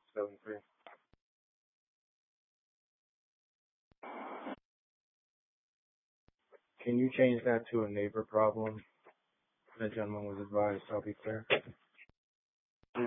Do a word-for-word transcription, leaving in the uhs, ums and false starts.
seven three. Can you change that to a neighbor problem? That gentleman was advised, I'll be clear.